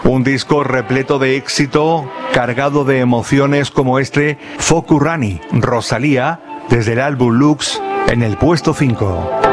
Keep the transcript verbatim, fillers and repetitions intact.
Un disco repleto de éxito, cargado de emociones como este Fokurani, Rosalía, desde el álbum Lux, en el puesto cinco.